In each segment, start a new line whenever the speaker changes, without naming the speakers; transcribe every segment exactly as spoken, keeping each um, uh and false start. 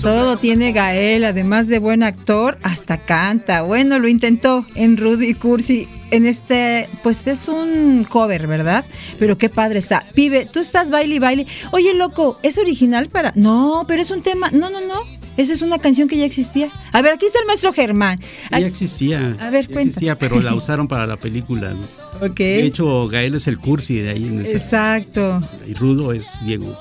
Todo tiene Gael, además de buen actor, hasta canta. Bueno, lo intentó en Rudy Cursi. En este, pues es un cover, ¿verdad? Pero qué padre está. Pibe, tú estás baile y baile. Oye, loco, ¿es original para...? No, pero es un tema... No, no, no. Esa es una canción que ya existía. A ver, aquí está el maestro Germán.
Ya existía.
A ver,
ya
cuenta.
existía, pero la usaron para la película, ¿no?
Ok.
De hecho, Gael es el Cursi de ahí. En esa,
exacto.
Y Rudo es Diego.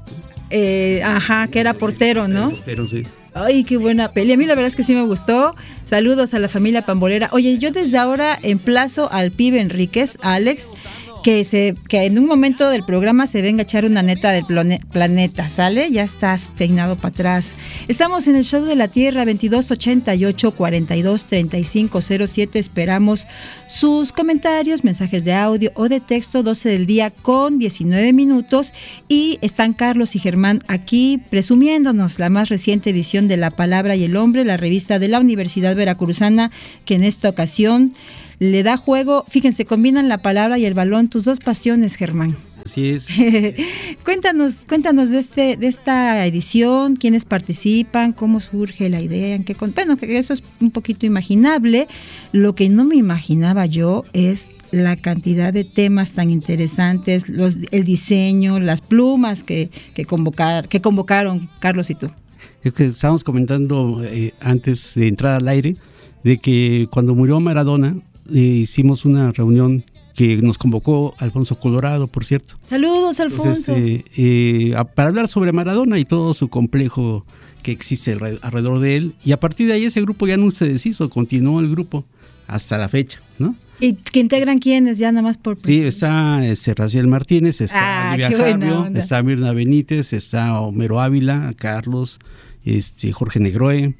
Eh, ajá, que era portero, ¿no?
Portero, sí.
Ay, qué buena peli. A mí la verdad es que sí me gustó. Saludos a la familia pambolera. Oye, yo desde ahora emplazo al pibe Enríquez, a Alex, que se que en un momento del programa se venga a echar una neta del plane, planeta, ¿sale? Ya estás peinado para atrás. Estamos en el Show de la Tierra, veintidós ochenta y ocho, cuarenta y dos, treinta y cinco cero siete. Esperamos sus comentarios, mensajes de audio o de texto, doce del día con diecinueve minutos. Y están Carlos y Germán aquí presumiéndonos la más reciente edición de La Palabra y el Hombre, la revista de la Universidad Veracruzana, que en esta ocasión le da juego. Fíjense, combinan la palabra y el balón, tus dos pasiones, Germán.
Así es.
cuéntanos, cuéntanos de este, de esta edición, quiénes participan, cómo surge la idea, en qué, bueno, que eso es un poquito imaginable. Lo que no me imaginaba yo es la cantidad de temas tan interesantes, los, el diseño, las plumas que, que convocar, que convocaron Carlos y tú.
Es que estábamos comentando eh, antes de entrar al aire de que cuando murió Maradona eh, hicimos una reunión que nos convocó Alfonso Colorado, por cierto.
Saludos, Alfonso.
Entonces, eh, eh, para hablar sobre Maradona y todo su complejo que existe alrededor de él. Y a partir de ahí ese grupo ya no se deshizo, continuó el grupo hasta la fecha, ¿no?
¿Y que integran quiénes ya nada más por...?
Sí, está este, Raciel Martínez, está
ah,
Olivia Fabio, está Mirna Benítez, está Homero Ávila, Carlos, este, Jorge Negroe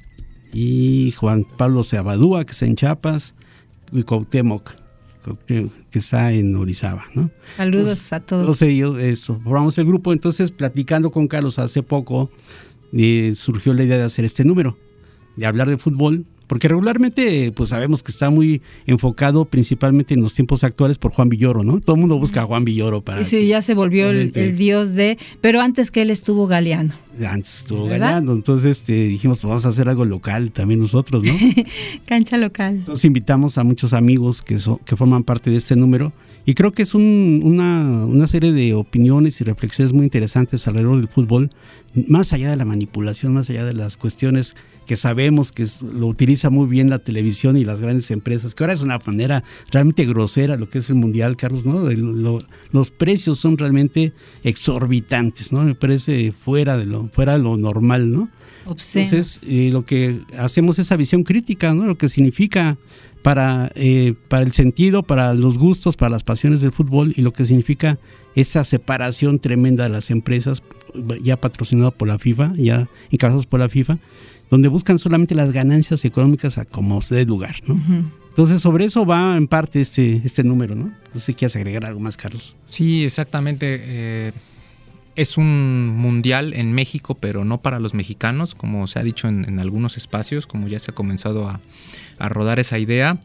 y Juan Pablo Seabadúa, que está en Chiapas, y Cuauhtémoc, que está en Orizaba, ¿no?
Saludos
entonces,
a todos.
Entonces ellos, eso, formamos el grupo. Entonces, platicando con Carlos hace poco, eh, surgió la idea de hacer este número, de hablar de fútbol, porque regularmente pues sabemos que está muy enfocado principalmente en los tiempos actuales por Juan Villoro, ¿no? Todo el mundo busca a Juan Villoro para...
Y sí, que, ya se volvió el, el dios de... Pero antes que él estuvo Galeano.
Antes estuvo Galeano, entonces este, dijimos, pues vamos a hacer algo local también nosotros, ¿no?
Cancha local.
Entonces invitamos a muchos amigos que, so, que forman parte de este número, y creo que es un, una, una serie de opiniones y reflexiones muy interesantes alrededor del fútbol, más allá de la manipulación, más allá de las cuestiones que sabemos que es, lo utiliza muy bien la televisión y las grandes empresas, que ahora es una manera realmente grosera lo que es el mundial, Carlos, ¿no? El, lo, los precios son realmente exorbitantes, ¿no? Me parece fuera de lo, fuera de lo normal, ¿no?
Obsceno.
Entonces, eh, lo que hacemos es esa visión crítica, ¿no? Lo que significa para, eh, para el sentido, para los gustos, para las pasiones del fútbol, y lo que significa esa separación tremenda de las empresas, ya patrocinada por la FIFA, ya encabezadas por la FIFA, donde buscan solamente las ganancias económicas a como se dé lugar, ¿no? Uh-huh. Entonces, sobre eso va en parte este, este número, ¿no? No sé si quieres agregar algo más, Carlos.
Sí, exactamente. Eh, es un mundial en México, pero no para los mexicanos, como se ha dicho en, en algunos espacios, como ya se ha comenzado a, a rodar esa idea.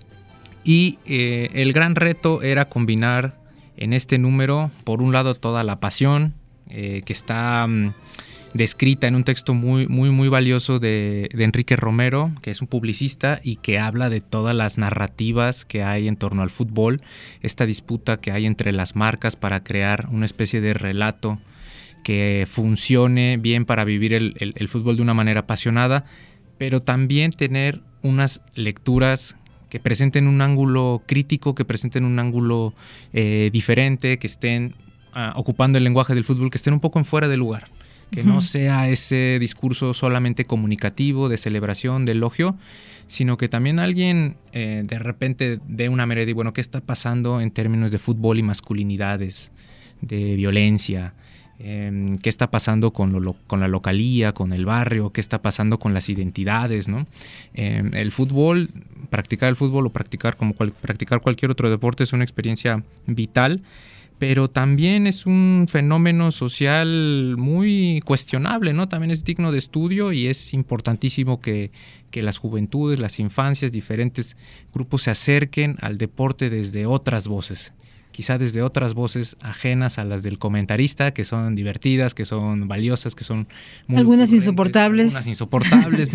Y eh, el gran reto era combinar en este número, por un lado, toda la pasión eh, que está... Um, descrita en un texto muy, muy, muy valioso de, de Enrique Romero, que es un publicista y que habla de todas las narrativas que hay en torno al fútbol, esta disputa que hay entre las marcas para crear una especie de relato que funcione bien para vivir el, el, el fútbol de una manera apasionada, pero también tener unas lecturas que presenten un ángulo crítico, que presenten un ángulo eh, diferente, que estén uh, ocupando el lenguaje del fútbol, que estén un poco en fuera de lugar. Que no sea ese discurso solamente comunicativo, de celebración, de elogio, sino que también alguien eh, de repente dé una mirada y bueno, ¿qué está pasando en términos de fútbol y masculinidades, de violencia? Eh, ¿Qué está pasando con, lo, con la localía, con el barrio? ¿Qué está pasando con las identidades, ¿no? Eh, el fútbol, practicar el fútbol o practicar, como cual, practicar cualquier otro deporte es una experiencia vital, pero también es un fenómeno social muy cuestionable, ¿no? También es digno de estudio y es importantísimo que, que las juventudes, las infancias, diferentes grupos se acerquen al deporte desde otras voces. quizá desde otras voces ajenas a las del comentarista, que son divertidas, que son valiosas, que son muy
algunas insoportables.
Algunas insoportables, ¿no?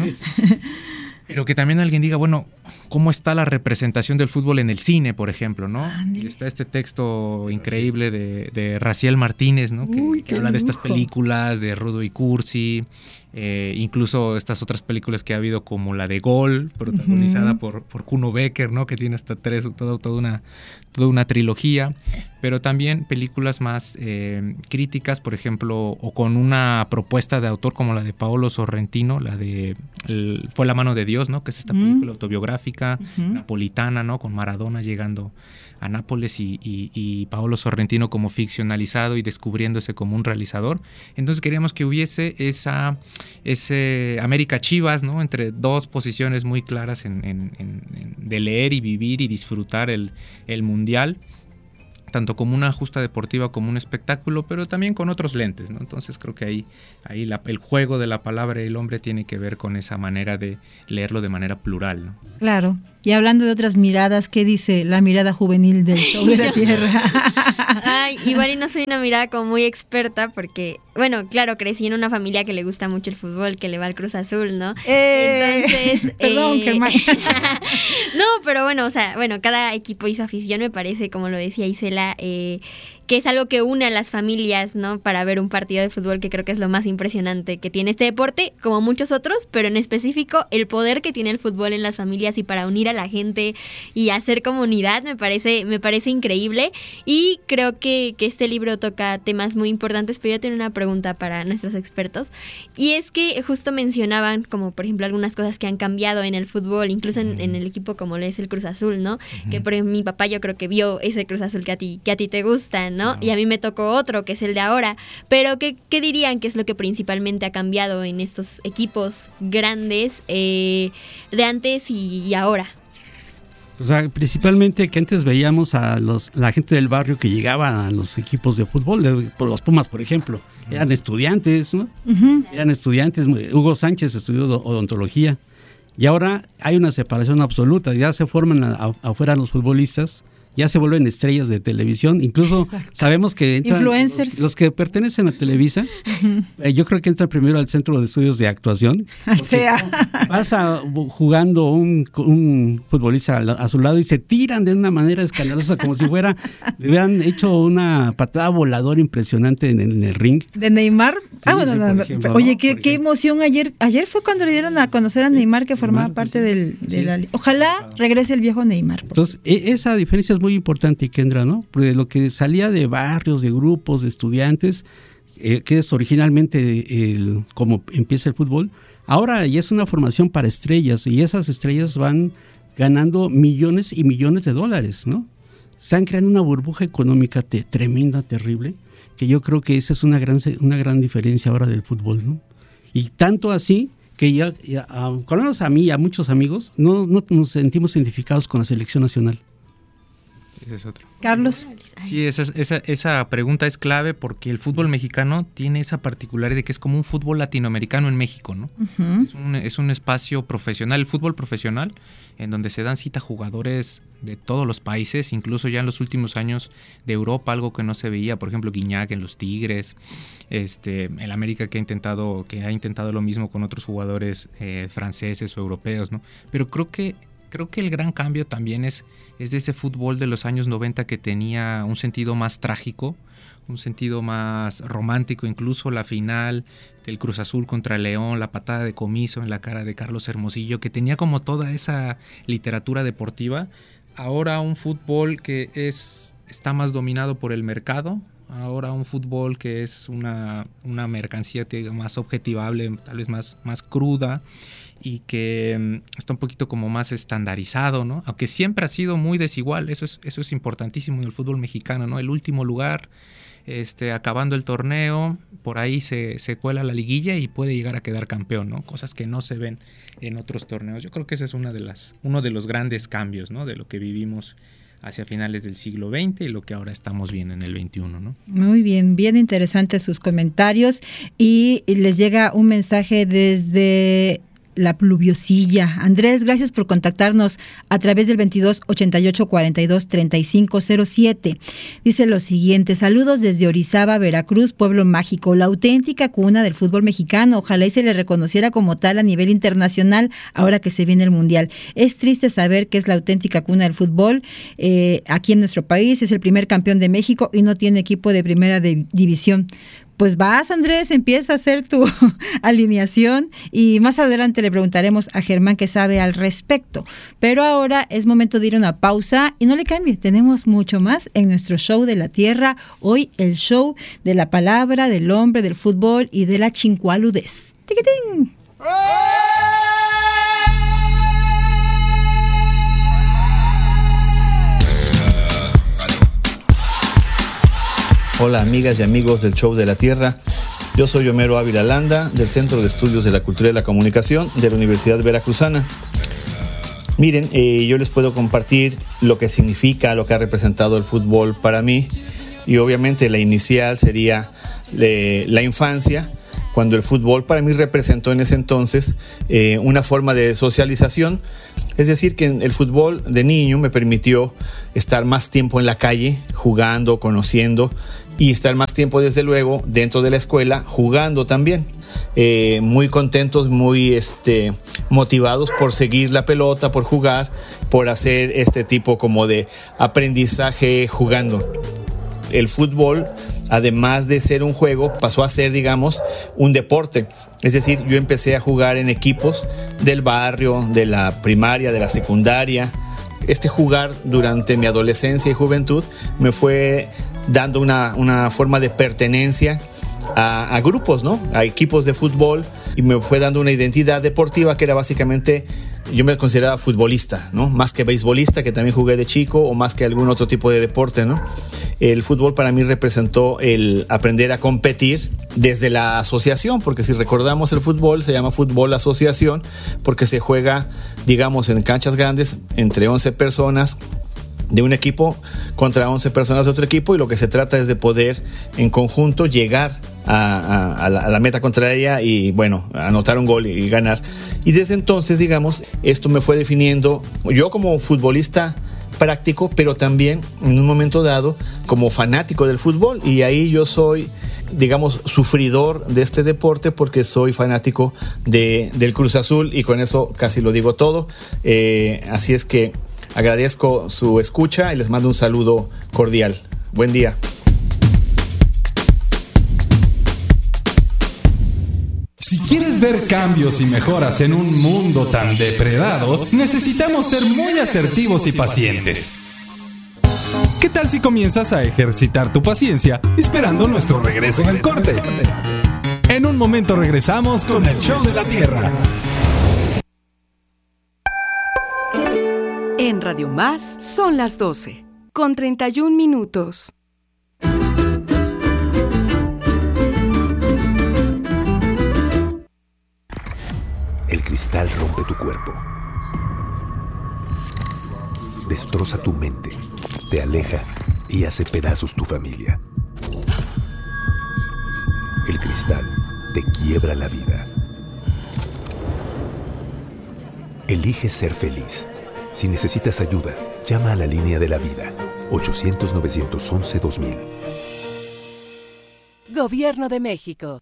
Pero que también alguien diga, bueno, ¿cómo está la representación del fútbol en el cine, por ejemplo, ¿no? Ah, está este texto increíble de, de Raciel Martínez, ¿no? Que,
Uy,
que habla de estas películas, de Rudo y Cursi, eh, incluso estas otras películas que ha habido como la de Gol, protagonizada uh-huh. por, por Kuno Becker, ¿no? Que tiene hasta tres, todo, toda una, toda una trilogía, pero también películas más eh, críticas, por ejemplo, o con una propuesta de autor como la de Paolo Sorrentino, la de el, Fue la mano de Dios, ¿no? Que es esta uh-huh. película autobiográfica uh-huh. napolitana, ¿no? Con Maradona llegando a Nápoles y, y, y Paolo Sorrentino como ficcionalizado y descubriéndose como un realizador. Entonces queríamos que hubiese esa ese América Chivas, ¿no? Entre dos posiciones muy claras en, en, en, en de leer y vivir y disfrutar el, el mundial, tanto como una justa deportiva como un espectáculo, pero también con otros lentes, ¿no? Entonces creo que ahí, ahí la, el juego de la palabra y el hombre tiene que ver con esa manera de leerlo de manera plural, ¿no?
Claro. Y hablando de otras miradas, ¿qué dice la mirada juvenil del show de la tierra?
Ay, igual y no soy una mirada como muy experta porque, bueno, claro, crecí en una familia que le gusta mucho el fútbol, que le va al Cruz Azul, ¿no?
Eh,
Entonces,
perdón,
eh,
Germán.
No, pero bueno, o sea, bueno, cada equipo y su afición me parece, como lo decía Isela, eh, que es algo que une a las familias, ¿no? Para ver un partido de fútbol, que creo que es lo más impresionante que tiene este deporte, como muchos otros, pero en específico el poder que tiene el fútbol en las familias y para unir a la gente y hacer comunidad me parece, me parece increíble. Y creo que, que este libro toca temas muy importantes, pero yo tengo una pregunta para nuestros expertos, y es que justo mencionaban como por ejemplo algunas cosas que han cambiado en el fútbol, incluso en, en el equipo como lo es el Cruz Azul, ¿no? Uh-huh. Que por ejemplo, mi papá yo creo que vio ese Cruz Azul que a ti, que a ti te gusta, ¿no? Uh-huh. Y a mí me tocó otro, que es el de ahora. Pero ¿qué, qué dirían que es lo que principalmente ha cambiado en estos equipos grandes eh, de antes y, y ahora?
O sea, principalmente que antes veíamos a los la gente del barrio que llegaba a los equipos de fútbol, de, por los Pumas, por ejemplo, eran estudiantes, ¿no? Uh-huh. Eran estudiantes. Hugo Sánchez estudió odontología y ahora hay una separación absoluta. Ya se forman a, a, afuera los futbolistas, ya se vuelven estrellas de televisión, incluso Exacto. sabemos que entran
influencers.
Los, los que pertenecen a Televisa, uh-huh. eh, yo creo que entran primero al Centro de Estudios de Actuación.
O sea,
vas a, jugando un, un futbolista a, a su lado y se tiran de una manera escandalosa, como si fuera, le hubieran hecho una patada voladora impresionante en, en el ring.
¿De Neymar?
Sí,
ah, bueno,
sí,
no, no,
ejemplo,
oye,
¿no?
qué, qué emoción ayer. Ayer fue cuando le dieron a conocer a Neymar, que formaba
Neymar,
parte
sí,
del, de
sí,
la...
sí.
Ojalá regrese el viejo Neymar.
Entonces, esa diferencia es muy importante, Kendra, ¿no? Porque lo que salía de barrios, de grupos, de estudiantes, eh, que es originalmente el, como empieza el fútbol, ahora ya es una formación para estrellas y esas estrellas van ganando millones y millones de dólares, ¿no? Están creando una burbuja económica te, tremenda, terrible, que yo creo que esa es una gran, una gran diferencia ahora del fútbol, ¿no? Y tanto así que ya, ya a, con menos a mí y a muchos amigos, no, no nos sentimos identificados con la selección nacional.
Ese es otro.
Carlos.
Sí, esa, esa, esa pregunta es clave porque el fútbol mexicano tiene esa particularidad de que es como un fútbol latinoamericano en México, ¿no? Uh-huh. Es un, es un espacio profesional, el fútbol profesional, en donde se dan cita jugadores de todos los países, incluso ya en los últimos años de Europa, algo que no se veía, por ejemplo, Guiñac en los Tigres, este, el América que ha intentado, que ha intentado lo mismo con otros jugadores eh, franceses o europeos, ¿no? Pero creo que Creo que el gran cambio también es, es de ese fútbol de los años noventa que tenía un sentido más trágico, un sentido más romántico, incluso la final del Cruz Azul contra León, la patada de Comiso en la cara de Carlos Hermosillo, que tenía como toda esa literatura deportiva. Ahora un fútbol que es, está más dominado por el mercado, ahora un fútbol que es una, una mercancía más objetivable, tal vez más, más cruda, y que um, está un poquito como más estandarizado, ¿no? Aunque siempre ha sido muy desigual, eso es, eso es importantísimo en el fútbol mexicano, ¿no? El último lugar, este, acabando el torneo, por ahí se, se cuela la liguilla y puede llegar a quedar campeón, ¿no? Cosas que no se ven en otros torneos. Yo creo que ese es una de las, uno de los grandes cambios, ¿no? De lo que vivimos hacia finales del siglo veinte y lo que ahora estamos viendo en el veintiuno, ¿no?
Muy bien, bien interesantes sus comentarios y les llega un mensaje desde la pluviosilla. Andrés, gracias por contactarnos a través del veintidós ochenta y ocho cuarenta y dos treinta y cinco cero siete. Dice lo siguiente: saludos desde Orizaba, Veracruz, pueblo mágico, la auténtica cuna del fútbol mexicano. Ojalá y se le reconociera como tal a nivel internacional ahora que se viene el Mundial. Es triste saber que es la auténtica cuna del fútbol eh, aquí en nuestro país. Es el primer campeón de México y no tiene equipo de primera de, división. Pues vas, Andrés, empieza a hacer tu alineación y más adelante le preguntaremos a Germán qué sabe al respecto. Pero ahora es momento de ir a una pausa y no le cambie, tenemos mucho más en nuestro show de la tierra. Hoy el show de la palabra, del hombre, del fútbol y de la chincualudez. ¡Tiquitín!
Hola amigas y amigos del Show de la Tierra, yo soy Homero Ávila Landa del Centro de Estudios de la Cultura y la Comunicación de la Universidad Veracruzana. Miren, eh, yo les puedo compartir lo que significa, lo que ha representado el fútbol para mí, y obviamente la inicial sería eh, la infancia, cuando el fútbol para mí representó en ese entonces eh, una forma de socialización. Es decir, que el fútbol de niño me permitió estar más tiempo en la calle, jugando, conociendo, y estar más tiempo desde luego dentro de la escuela jugando también. Eh, muy contentos, muy este, motivados por seguir la pelota, por jugar, por hacer este tipo como de aprendizaje jugando. El fútbol, además de ser un juego, pasó a ser, digamos, un deporte. Es decir, yo empecé a jugar en equipos del barrio, de la primaria, de la secundaria. Este jugar durante mi adolescencia y juventud me fue dando una, una forma de pertenencia a, a grupos, ¿no? A equipos de fútbol, y me fue dando una identidad deportiva que era básicamente, yo me consideraba futbolista, ¿no? Más que beisbolista, que también jugué de chico, o más que algún otro tipo de deporte, ¿no? El fútbol para mí representó el aprender a competir desde la asociación, porque si recordamos, el fútbol se llama fútbol asociación porque se juega, digamos, en canchas grandes entre once personas de un equipo contra once personas de otro equipo, y lo que se trata es de poder en conjunto llegar a, a, a, la, a la meta contraria y, bueno, anotar un gol y, y ganar. Y desde entonces, digamos, esto me fue definiendo yo como futbolista práctico, pero también en un momento dado como fanático del fútbol, y ahí yo soy, digamos, sufridor de este deporte porque soy fanático de, del Cruz Azul, y con eso casi lo digo todo. Eh, así es que agradezco su escucha y les mando un saludo cordial. Buen día.
Si quieres ver cambios y mejoras en un mundo tan depredado, necesitamos ser muy asertivos y pacientes. ¿Qué tal si comienzas a ejercitar tu paciencia esperando nuestro regreso en el corte? En un momento regresamos con el Show de la Tierra.
En Radio Más son las doce, con treinta y un minutos.
El cristal rompe tu cuerpo, destroza tu mente, te aleja y hace pedazos tu familia. El cristal te quiebra la vida. Elige ser feliz. Si necesitas ayuda, llama a la línea de la vida, ochocientos, novecientos once, dos mil.
Gobierno de México.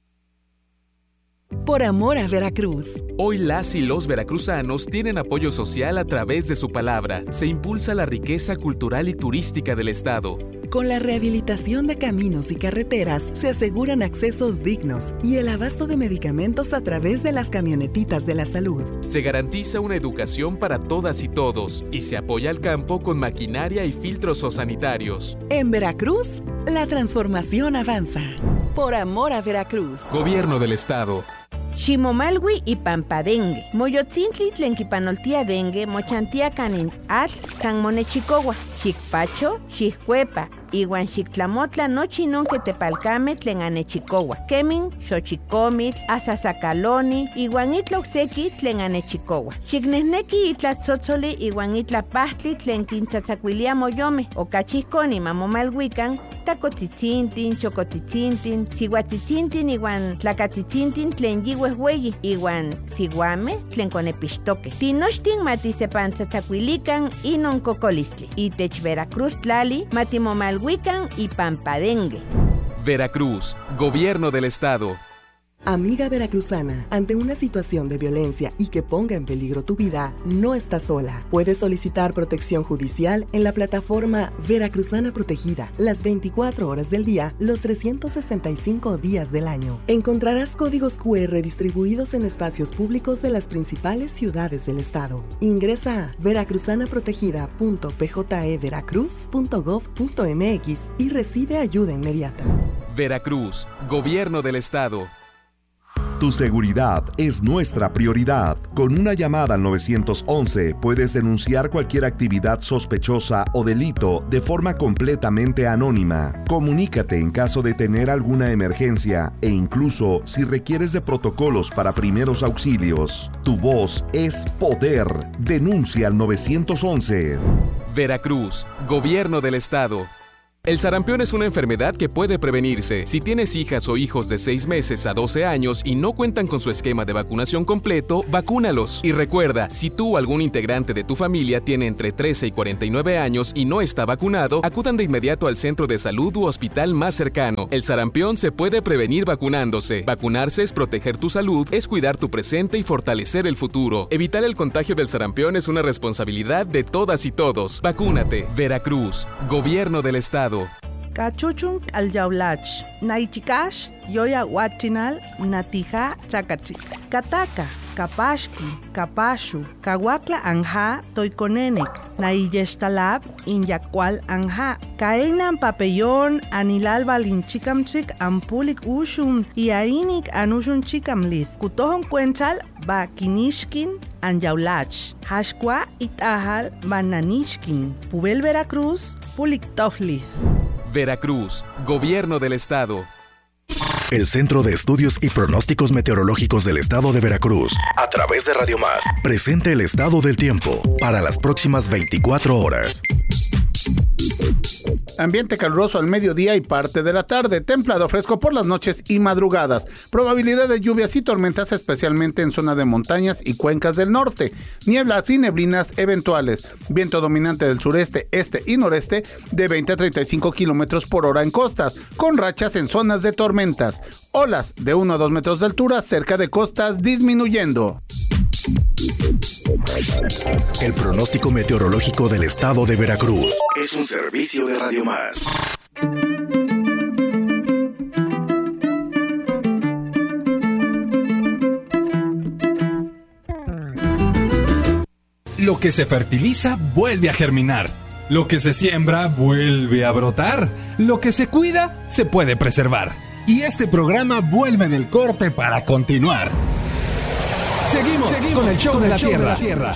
Por amor a Veracruz.
Hoy las y los veracruzanos tienen apoyo social a través de su palabra. Se impulsa la riqueza cultural y turística del estado.
Con la rehabilitación de caminos y carreteras se aseguran accesos dignos y el abasto de medicamentos a través de las camionetitas de la salud.
Se garantiza una educación para todas y todos y se apoya al campo con maquinaria y filtros sanitarios.
En Veracruz, la transformación avanza. Por amor a Veracruz.
Gobierno del estado.
Ximomalwi y Pampadengue, Moyotzintli tlenquipanoltia dengue, Mochantia canin, Atl, San Monechicohua, xicpacho, xiccuepa, iwan xictlamotla nochi non que tepalcame tlen anechicowa. Kemin, xochicomitl, asasacaloni, iwan itla ocseki tlen anechicowa. Xicnehneki itla tzotzoli iwan itla pahtli tlen kintzatzacuilia moyome, okachihkoni mamomalhuican, tacotzitzintin, chocotzitzintin, sihuatzitzintin iwan tlacatzitzintin tlen yihuehueyi, iwan sihuame tlen konepixtoque. Tinochtin matisepantzatzacuilican inon cocolistli. Itech Veracruz tlali matimomalhuican y Pampadengue.
Veracruz, Gobierno del Estado.
Amiga veracruzana, ante una situación de violencia y que ponga en peligro tu vida, no estás sola. Puedes solicitar protección judicial en la plataforma Veracruzana Protegida, las veinticuatro horas del día, los trescientos sesenta y cinco días del año. Encontrarás códigos cu erre distribuidos en espacios públicos de las principales ciudades del estado. Ingresa a veracruzana protegida punto p j e veracruz punto gov punto m x y recibe ayuda inmediata.
Veracruz, Gobierno del Estado.
Tu seguridad es nuestra prioridad. Con una llamada al nueve once puedes denunciar cualquier actividad sospechosa o delito de forma completamente anónima. Comunícate en caso de tener alguna emergencia e incluso si requieres de protocolos para primeros auxilios. Tu voz es poder. Denuncia al nueve once.
Veracruz, Gobierno del Estado. El sarampión es una enfermedad que puede prevenirse. Si tienes hijas o hijos de seis meses a doce años y no cuentan con su esquema de vacunación completo, vacúnalos. Y recuerda, si tú o algún integrante de tu familia tiene entre trece y cuarenta y nueve años y no está vacunado, acudan de inmediato al centro de salud u hospital más cercano. El sarampión se puede prevenir vacunándose. Vacunarse es proteger tu salud, es cuidar tu presente y fortalecer el futuro. Evitar el contagio del sarampión es una responsabilidad de todas y todos. Vacúnate. Veracruz, Gobierno del Estado.
Cachuchun alyaulach, naichikash, yoya huachinal, natija chakachi. Kataka, kapashki, kapashu, kawakla anja, toikonenek, naiyestalab, inyakwal anja. Kaenan papellón, anilal balinchikamchik, ampulik ushum, y ainik anushun chikamlith. Kutohon cuenchal, ba kinishkin, anyaulach. Hashkwa itahal, bananishkin. Pubel Veracruz, pulik tofli.
Veracruz, Gobierno del Estado.
El Centro de Estudios y Pronósticos Meteorológicos del Estado de Veracruz, a través de Radio Más, presenta el estado del tiempo para las próximas veinticuatro horas.
Ambiente caluroso al mediodía y parte de la tarde, templado fresco por las noches y madrugadas. Probabilidad de lluvias y tormentas especialmente en zona de montañas y cuencas del norte. Nieblas y neblinas eventuales. Viento dominante del sureste, este y noreste de veinte a treinta y cinco kilómetros por hora en costas, con rachas en zonas de tormentas. Olas de uno a dos metros de altura cerca de costas disminuyendo.
El pronóstico meteorológico del Estado de Veracruz es un servicio de Radio Más.
Lo que se fertiliza vuelve a germinar. Lo que se siembra vuelve a brotar. Lo que se cuida se puede preservar. Y este programa vuelve del corte para continuar. Seguimos, Seguimos con el show, con de, el la show de la Tierra.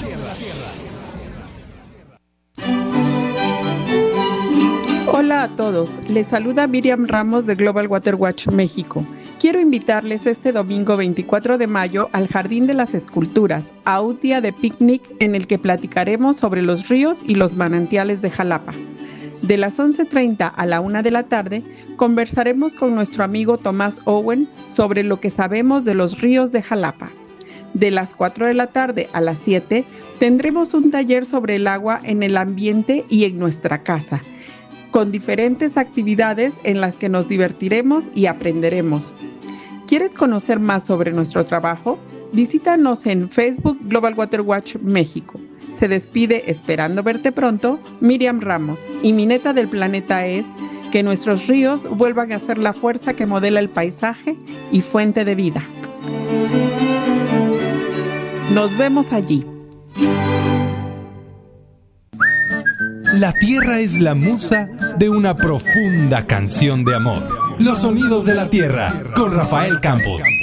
Hola a todos, les saluda Miriam Ramos de Global Water Watch México. Quiero invitarles este domingo veinticuatro de mayo al Jardín de las Esculturas, a un día de picnic en el que platicaremos sobre los ríos y los manantiales de Jalapa. De las once treinta a la una de la tarde, conversaremos con nuestro amigo Tomás Owen sobre lo que sabemos de los ríos de Jalapa. De las cuatro de la tarde a las siete, tendremos un taller sobre el agua en el ambiente y en nuestra casa, con diferentes actividades en las que nos divertiremos y aprenderemos. ¿Quieres conocer más sobre nuestro trabajo? Visítanos en Facebook Global Water Watch México. Se despide, esperando verte pronto, Miriam Ramos. Y mi neta del planeta es que nuestros ríos vuelvan a ser la fuerza que modela el paisaje y fuente de vida. Nos vemos allí.
La tierra es la musa de una profunda canción de amor. Los sonidos de la tierra con Rafael Campos.